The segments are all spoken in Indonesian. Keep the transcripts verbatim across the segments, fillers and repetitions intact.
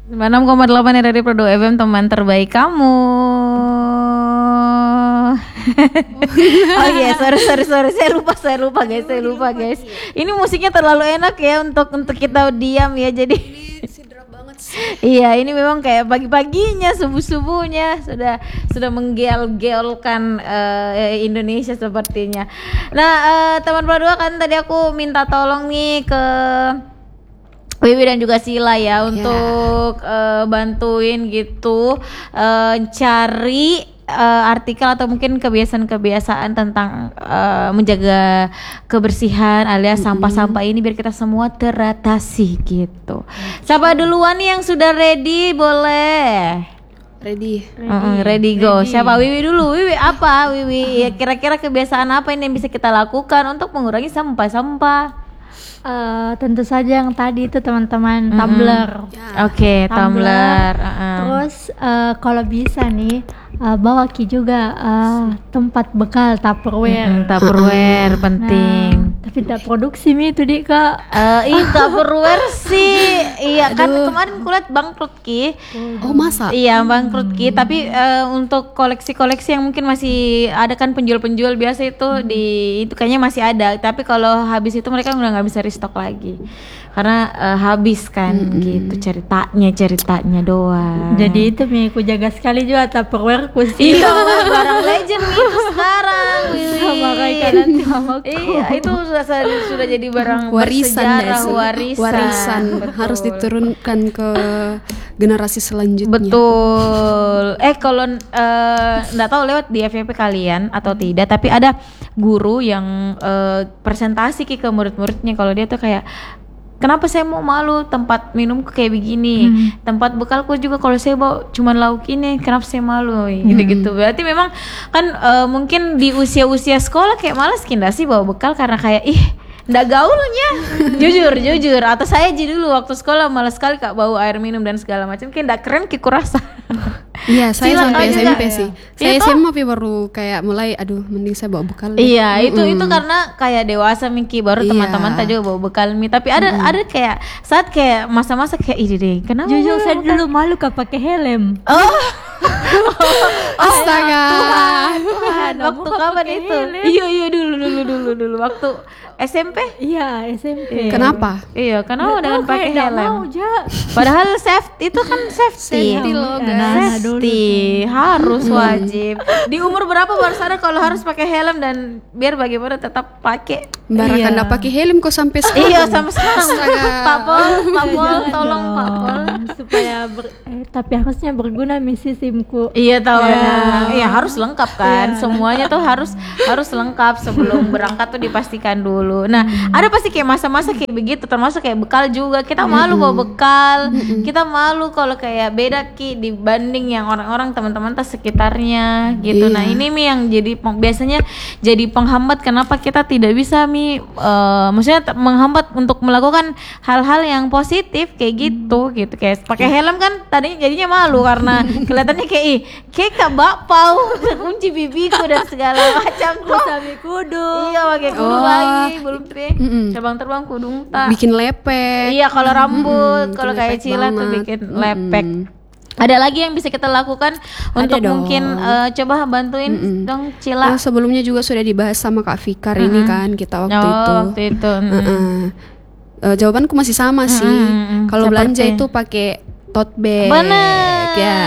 sembilan puluh enam koma delapan R R I Produk F M, teman terbaik kamu. Oh iya, yeah, sorry sorry sorry, saya lupa saya lupa guys, saya lupa guys. Ini musiknya terlalu enak ya untuk untuk kita diam ya, jadi. Iya, ini memang kayak pagi-paginya, subuh-subuhnya sudah sudah menggel-gelkan uh, Indonesia sepertinya. Nah, uh, teman berdua kan tadi aku minta tolong nih ke Wiwi dan juga Sila ya untuk yeah. uh, bantuin gitu uh, cari uh, artikel atau mungkin kebiasaan-kebiasaan tentang uh, menjaga kebersihan alias mm-hmm. sampah-sampah ini biar kita semua teratasi gitu. Siapa duluan nih yang sudah ready? Boleh. Ready. Ready, uh, ready go. Ready. Siapa? Wiwi dulu. Wiwi apa? Wiwi. Ya, kira-kira kebiasaan apa ini yang bisa kita lakukan untuk mengurangi sampah-sampah? Uh, tentu saja yang tadi itu teman-teman mm-hmm. tumbler. Yeah. Oke, okay, tumbler. Uh-uh. Terus uh, kalau bisa nih uh, bawa ki juga uh, tempat bekal Tupperware. Mm-hmm, Tupperware penting. Nah, tapi tak produksi mi itu dik kak. Uh, ih Tupperware sih, iya kan kemarin kulihat bangkrut ki. Oh masa? Iya bangkrut ki. Hmm. Tapi uh, untuk koleksi-koleksi yang mungkin masih ada kan penjual-penjual biasa itu hmm. di itu kayaknya masih ada. Tapi kalau habis itu mereka udah nggak bisa stok lagi karena uh, habis kan mm-hmm. gitu ceritanya ceritanya doang. Jadi itu mi ku jaga sekali juga Tupperware ku sih. Iya barang legend nih itu sekarang. Sama kayak nanti mamaku. Iya itu sudah sudah jadi barang warisan bersejarah, warisan, warisan harus diturunkan ke generasi selanjutnya. Betul. Eh kalau nggak uh, tahu lewat di F Y P kalian atau tidak, tapi ada guru yang uh, presentasi ke murid-muridnya kalau dia tuh kayak kenapa saya mau malu tempat minumku kayak begini, hmm. tempat bekalku juga kalau saya bawa cuma lauk ini, kenapa saya malu, hmm. gitu-gitu. Berarti memang kan uh, mungkin di usia-usia sekolah kayak malas kinda sih bawa bekal karena kayak ih nggak gaulnya, jujur jujur. Atau saya aja dulu waktu sekolah malas sekali kak bawa air minum dan segala macam, kayak nggak keren kiku rasa. Iya, saya Silang sampai S M P ya. sih. Ya, saya S M P baru kayak mulai, aduh, mending saya bawa bekal. Iya, deh. itu mm. itu karena kayak dewasa Miki baru iya. teman-teman tak juga bawa bekal mi. Tapi ada mm. ada kayak saat kayak masa-masa kayak ini deh. Kenapa? Jujur saya dulu malu kak pakai helm. Oh. Astaga. Tuhan, Tuhan. Waktu kapan itu? Iya iya dulu dulu dulu dulu waktu S M P? Iya S M P. Kenapa? Iya, kenapa dengan pakai helm? Mau, padahal safety itu kan safety. Safety loh guys. Nah, safety harus wajib. Di umur berapa baru sadar kalau harus pakai helm dan biar bagaimana tetap pakai? Barakan iya. pakai helm kok sampai sekarang. Iya sampai sekarang. Pak Pol, Pak Pol, tolong Pak Pol supaya ber, eh, tapi harusnya berguna misi simku. Iya tahu. Ya. Iya harus lengkap kan. Ya. Semuanya tuh harus harus lengkap sebelum berangkat tuh dipastikan dulu. Nah, hmm. ada pasti kayak masa-masa kayak begitu, termasuk kayak bekal juga. Kita malu bawa bekal. Hmm. Kita malu kalau kayak beda ki dibanding yang orang-orang teman-teman tas sekitarnya gitu. Iya. Nah, ini mi yang jadi biasanya jadi penghambat kenapa kita tidak bisa mi uh, maksudnya t- menghambat untuk melakukan hal-hal yang positif kayak gitu gitu. Kayak pakai helm kan tadinya jadinya malu karena kelihatannya kayak ih, kayak kak bakpao, kunci bibiku dan segala macam tuh. Sami kudu. Iya, pakai kudu Oh. lagi, belum Mm-mm. cabang terbang kudung tak. Bikin lepek. Iya, kalau rambut, kalau kayak lepek Cila tuh banget. bikin lepek. Mm-mm. Ada lagi yang bisa kita lakukan untuk dong. mungkin uh, coba bantuin Mm-mm. dong Cila. Nah, sebelumnya juga sudah dibahas sama Kak Fikar Mm-mm. ini kan kita waktu oh, itu. waktu itu. Mm. Uh-uh. Uh, jawabanku masih sama sih. Mm-mm. Kalau belanja Seperti- itu pakai tote bag. Bener. Ya.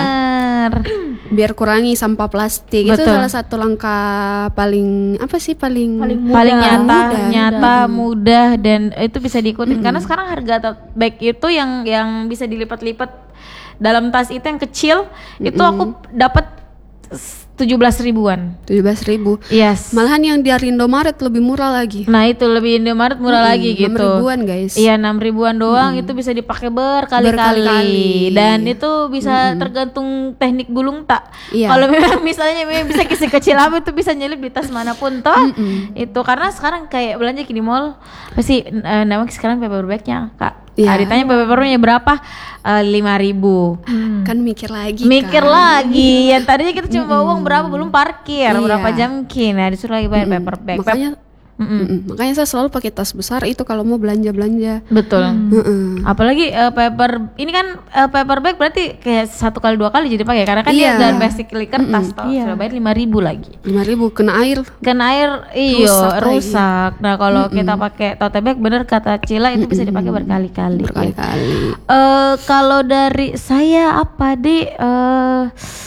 Biar kurangi sampah plastik. Betul. Itu salah satu langkah paling apa sih paling Paling paling Mudah, nyata, mudah. nyata, mudah dan itu bisa diikutin. Mm-mm. Karena sekarang harga tote bag itu yang yang bisa dilipat-lipat dalam tas itu yang kecil, itu Mm-mm. aku dapat tujuh belas ribuan. tujuh belas ribu. Yes. Malahan yang di Indomaret lebih murah lagi. Nah itu lebih Indomaret murah Hmm, lagi gitu. enam ribuan guys. Iya enam ribuan doang, itu bisa dipakai berkali-kali. Berkali-kali. Dan itu bisa tergantung teknik gulung tak. Iya. Kalau memang misalnya memang bisa kisi kecil apa itu bisa nyelip di tas manapun toh. Mm-mm. Itu karena sekarang kayak belanja di mall pasti uh, namanya sekarang paper bagnya kak. Iya. Ah, ditanya papernya berapa? Lima ribu. Kan mikir lagi Mikir kan. lagi. Yang tadinya kita cuma bawa uang berapa belum parkir, Iya. berapa jam ki. Nah disuruh lagi bayar paper bag. Makanya Mm-mm. Mm-mm. Makanya saya selalu pakai tas besar itu kalau mau belanja-belanja. Betul. Mm-mm. Apalagi uh, paper ini kan uh, paper bag berarti kayak satu kali dua kali jadi pakai karena kan Iya. dia dan basically kertas toh. Iya. Sudah bayar lima ribu lagi. lima ribu kena air. Kena air iyo Rusak rusak. lagi. Nah, kalau kita pakai tote bag bener kata Cila itu bisa dipakai berkali-kali. ya. Berkali-kali. Eh, kalau dari saya apa deh eh,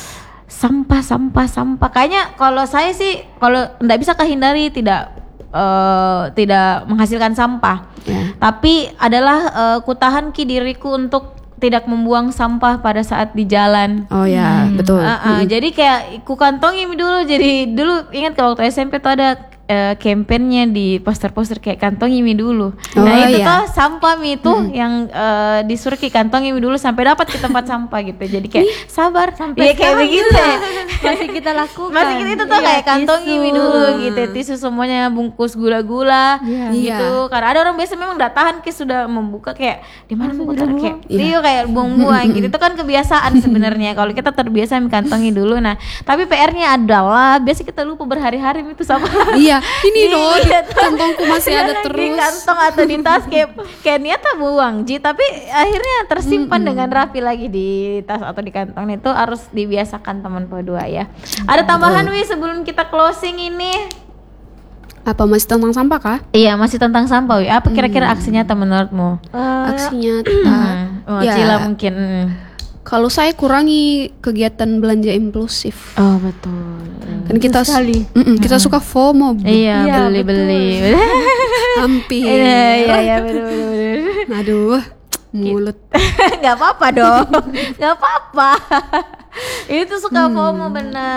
sampah sampah sampah kayaknya kalau saya sih kalau nggak bisa kehindari tidak eh, tidak menghasilkan sampah Ya. tapi adalah eh, kutahan ki diriku untuk tidak membuang sampah pada saat di jalan. Oh ya, betul. Ah, ah, jadi kayak ku kantongi dulu. Jadi dulu ingat kalau waktu S M P tuh ada uh, kampanyenya di poster-poster kayak kantongi mie dulu. Oh, nah itu iya. tuh sampah mie itu yang uh, disuruh ki kantongi mie dulu sampai dapat ke tempat sampah gitu. Jadi kayak sabar Sampai iya kayak sekarang begitu. juga masih kita lakukan. Masih gitu itu tuh Iya, kayak kantongi tisu. mie dulu gitu. Tisu semuanya bungkus gula-gula Iya. gitu. Karena ada orang biasa memang nggak tahan ki sudah membuka kayak di mana Langsung membuka dibuang. kayak Iya. iya kayak buang-buang gitu. Itu kan kebiasaan sebenarnya. Kalau kita terbiasa kantongi dulu. Nah, tapi P R-nya adalah biasa kita lupa berhari-hari itu sama. Iya, ini loh Iya, di kantongku masih ada di terus. kantong atau di tas kayak kayak niatnya buang Ji, tapi akhirnya tersimpan dengan rapi lagi di tas atau di kantong. Itu harus dibiasakan teman dua ya. Ada tambahan Wi sebelum kita closing ini? Apa masih tentang sampah kah? Iya, masih tentang sampah Wi. Apa kira-kira aksi nyata menurutmu? Eh, Aksi nyata. Hmm. Oh, Ya. Cila mungkin. hmm. Kalau saya kurangi kegiatan belanja impulsif. Oh, betul. Kan kita sekali. Mm-mm, kita suka FOMO. Bu. Iya, Iya, beli-beli. Hampir. Iya, iya, iya, bener-bener. Aduh, mulut. Nggak apa-apa dong, nggak apa-apa. Itu suka FOMO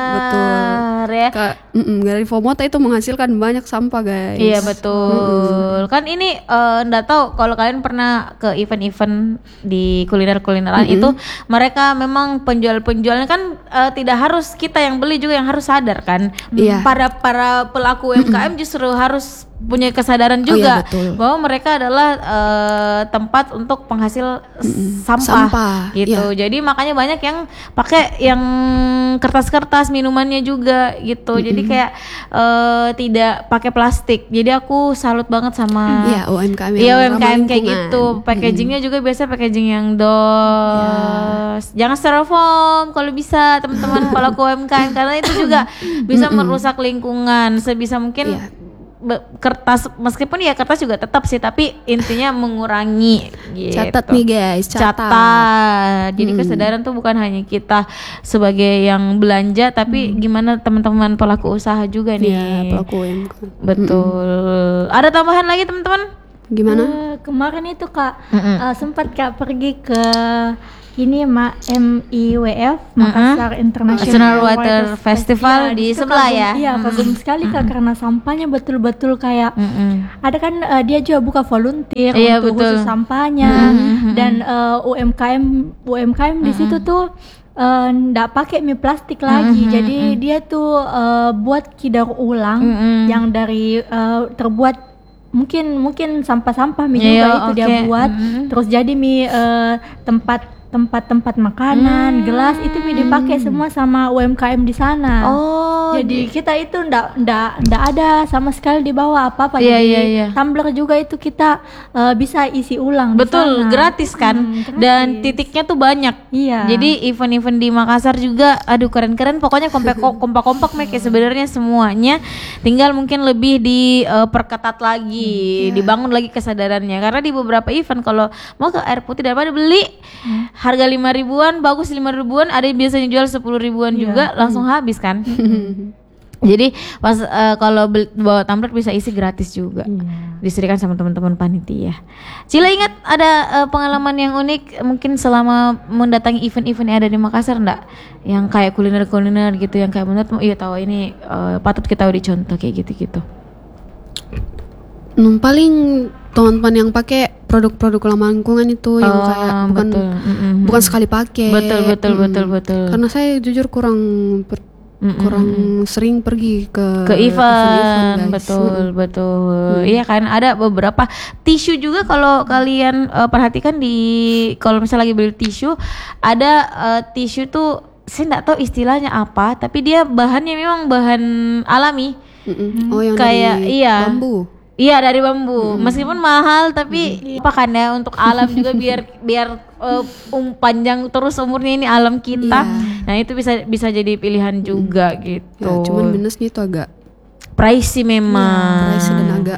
benar ya. Kak, mm-mm, dari FOMO itu menghasilkan banyak sampah, guys. Iya betul. Kan ini eh, nggak tahu kalau kalian pernah ke event-event di kuliner-kulineran itu mereka memang penjual-penjualnya kan eh, tidak harus kita yang beli juga yang harus sadar kan. Iya. Para para pelaku U M K M justru harus punya kesadaran Oh, juga iya, betul. bahwa mereka adalah eh, tempat untuk penghasil sampah, Sampah, gitu. Jadi makanya banyak yang pakai yang kertas-kertas minumannya juga gitu. Jadi kayak eh, tidak pakai plastik. Jadi aku salut banget sama Iya, U M K M. Iya yang U M K M ramah kayak lingkungan. gitu. Packagingnya juga biasa packaging yang dos. Jangan styrofoam kalau bisa teman-teman pelaku U M K M karena itu juga bisa merusak lingkungan. Sebisa mungkin Iya. be- kertas meskipun ya kertas juga tetap sih tapi intinya mengurangi gitu. Catat nih, guys. Catat. Catat. Jadi kesadaran tuh bukan hanya kita sebagai yang belanja tapi gimana teman-teman pelaku usaha juga nih. Iya, pelaku U M K M. Betul. Ada tambahan lagi teman-teman? Gimana? Eh, kemarin itu Kak Mm-mm. eh, sempat Kak pergi ke ini Ma M I W F Makassar International National Water Festival Iya, di itu sebelah kagum- ya? Iya kagum sekali Kak karena sampahnya betul-betul kayak Mm-mm. ada kan eh, dia juga buka volunteer Iya, untuk betul. khusus sampahnya dan eh, U M K M U M K M di situ tuh eh, ndak pakai mie plastik lagi jadi dia tuh eh, buat kidar ulang Mm-mm. yang dari eh, terbuat mungkin mungkin sampah-sampah mie Iya, juga itu dia oke. buat Mm-mm. terus jadi mie eh, tempat tempat-tempat makanan gelas itu mie dipakai semua sama U M K M di sana. Oh, Jadi kita itu ndak ndak ndak ada sama sekali di bawah apa-apa. Iya, Jadi iya, iya. tumbler juga itu kita eh, bisa isi ulang. di betul, sana. gratis kan? Hmm, gratis. Dan titiknya tuh banyak. Iya. Jadi event-event di Makassar juga aduh keren-keren pokoknya kompak kompak-kompak Mek, ya sebenarnya semuanya tinggal mungkin lebih diperketat lagi, dibangun lagi kesadarannya karena di beberapa event kalau mau ke air putih daripada beli harga lima ribuan bagus lima ribuan ada yang biasanya jual sepuluh ribuan juga langsung habis kan. Jadi pas eh, kalau beli- bawa tumbler bisa isi gratis juga. Disediakan sama teman-teman panitia. Cila ingat ada eh, pengalaman yang unik mungkin selama mendatangi event-event yang ada di Makassar enggak? Yang kayak kuliner-kuliner gitu yang kayak menurutmu iya tahu ini eh, patut kita dicontoh kayak gitu-gitu. Hmm, paling teman-teman yang pakai produk-produk ramah lingkungan itu yang Oh, kayak bukan betul. Mm-mm. bukan sekali pakai. Betul, betul, Mm. betul, betul. Karena saya jujur kurang per- Mm-mm. kurang sering pergi ke Ke event, guys. betul, Mm-mm. betul. Iya kan ada beberapa tisu juga kalau kalian eh, perhatikan di kalau misalnya lagi beli tisu ada eh, tisu tuh saya nggak tahu istilahnya apa tapi dia bahannya memang bahan alami. Mm-mm. Oh yang Kayak, dari iya. bambu. Iya dari bambu, meskipun mahal tapi apa kan ya untuk alam juga biar biar uh, um, panjang terus umurnya ini alam kita. Iya. Nah itu bisa bisa jadi pilihan juga gitu. Ya, cuman minusnya itu agak pricey memang. pricey dan agak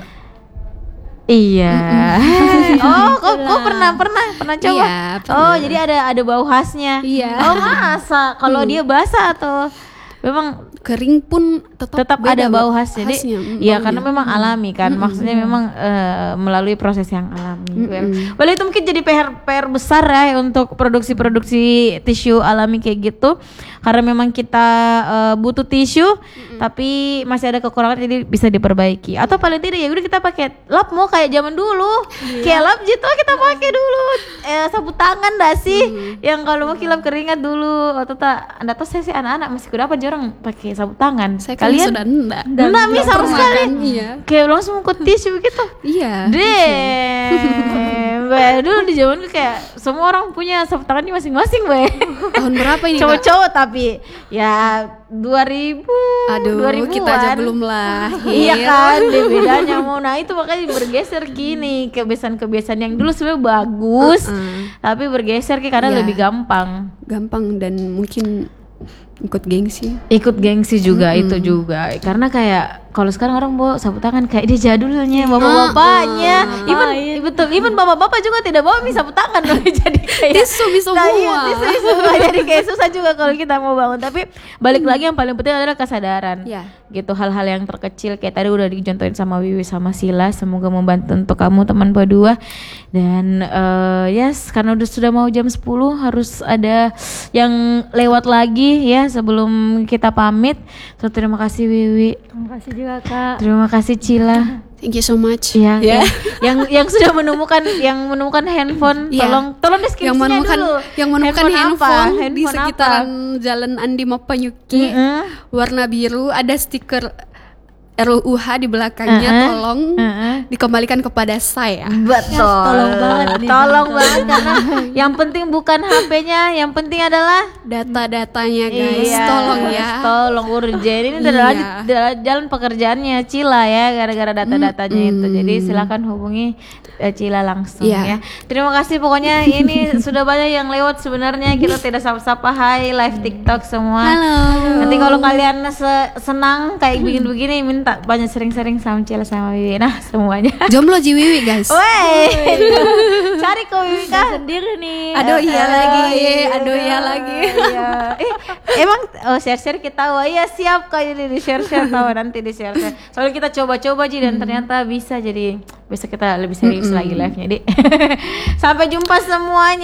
Iya. Oh, kok kok pernah pernah pernah coba? Iya, pernah. Oh, jadi ada ada bau khasnya. Iya. Oh, masa kalau dia basah atau memang kering pun tetap tetap beda ada bau bau- khas. Jadi khasnya, mm, ya baunya. karena memang alami kan. Maksudnya memang eh, melalui proses yang alami. Well, itu mungkin jadi P R P R besar ya untuk produksi-produksi tisu alami kayak gitu. Karena memang kita eh, butuh tisu tapi masih ada kekurangan jadi bisa diperbaiki. Atau paling tidak ya udah kita pakai lap mau kayak zaman dulu. Kayak lap gitu kita pakai dulu. Eh sapu tangan dah sih. Yang kalau mau kilap keringat dulu atau tak Anda tahu saya sih anak-anak masih kuda apa jarang pakai sapu tangan. Saya kan Kalian sudah enggak. enggak mi sama pernah sekali. kan, iya. Kayak langsung ke tisu gitu. Iya. Deh, Be, dulu di zamanku kayak semua orang punya sapu tangannya masing-masing, Be. Tahun berapa ini? Kak? Cowok-cowok tapi ya dua ribu Aduh, dua ribuan. kita aja belum lahir. Iya kan, deh bedanya mau. Nah itu makanya bergeser gini kebiasaan-kebiasaan yang dulu sebenarnya bagus, Uh-uh. tapi bergeser ke karena Iya. lebih gampang. Gampang dan mungkin ikut gengsi. Ikut gengsi juga itu juga karena kayak kalau sekarang orang bawa sapu tangan kayak dia jadulnya bapak-bapaknya, even betul, even bapak-bapak juga tidak bawa mi sapu tangan loh jadi kayak Tisu bisa Nah, iya, semua. tisu semua jadi kayak susah juga kalau kita mau bangun. Tapi balik lagi yang paling penting adalah kesadaran. Ya. Gitu hal-hal yang terkecil kayak tadi udah dicontohin sama Wiwi sama Sila, semoga membantu untuk kamu teman berdua. Dan uh, yes karena udah sudah mau jam sepuluh harus ada yang lewat lagi ya sebelum kita pamit. So terima kasih Wiwi. Terima kasih juga Kak. Terima kasih Cila. Thank you so much. Ya, Ya. yang, yang yang sudah menemukan yang menemukan handphone, Iya. tolong tolong deskripsinya Yang menemukan dulu. yang menemukan handphone, apa? di Handphone sekitaran apa? Jalan Andi Mapanyuki, Mm-mm. warna biru, ada stiker R U U H di belakangnya. Uh-uh. Tolong Uh-uh. dikembalikan kepada saya. Betul. Tolong banget nih, Tolong banget karena yang penting bukan H P-nya, yang penting adalah Data-datanya guys, iya, tolong ya. Tolong urgen. Ini Iya. adalah adalah jalan pekerjaannya Cila ya gara-gara data-datanya itu. Jadi silakan hubungi eh, Cila langsung Iya. ya. Terima kasih pokoknya ini sudah banyak yang lewat sebenarnya kita tidak sapa-sapa hai live TikTok semua. Halo. Nanti kalau kalian se- senang kayak begini-begini minta banyak sering-sering sama Cila sama Wiwi. Nah, semuanya. Jomblo Ji Wiwi guys. Wey. Cari kok Wiwi kah? Sendiri nih. Aduh iya Eh, lagi, iya. aduh iya lagi. Iya. Eh, emang oh share-share kita tahu. Iya siap kok ini di share-share tahu nanti di share-share. Soalnya kita coba-coba Ji dan ternyata bisa jadi besok kita lebih serius lagi live-nya, Dik. Sampai jumpa semuanya.